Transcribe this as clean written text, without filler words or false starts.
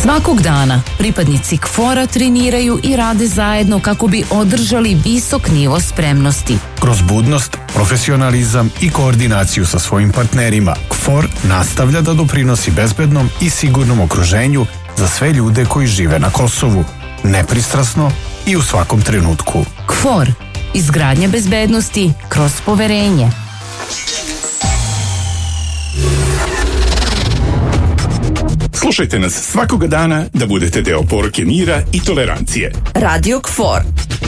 Svakog dana pripadnici KFOR-a treniraju i rade zajedno kako bi održali visok nivo spremnosti. Kroz budnost, profesionalizam i koordinaciju sa svojim partnerima, KFOR nastavlja da doprinosi bezbednom i sigurnom okruženju za sve ljude koji žive na Kosovu, nepristrasno i u svakom trenutku. KFOR. Izgradnja bezbednosti kroz poverenje. Slušajte nas svakoga dana da budete deo poruke mira i tolerancije. Radio KFOR.